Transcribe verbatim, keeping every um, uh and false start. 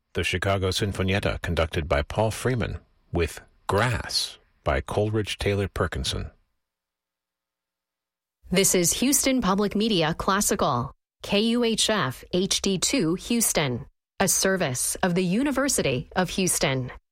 the Chicago Sinfonietta conducted by Paul Freeman, with Grass by Coleridge Taylor Perkinson. This is Houston Public Media Classical, K U H F H D two Houston, a service of the University of Houston.